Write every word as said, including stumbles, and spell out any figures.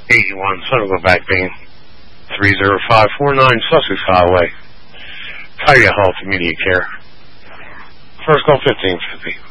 eighty-one Central Back Pain, three zero five four nine Sussex Highway. Tiger Health Immediate Care. First call fifteen fifty.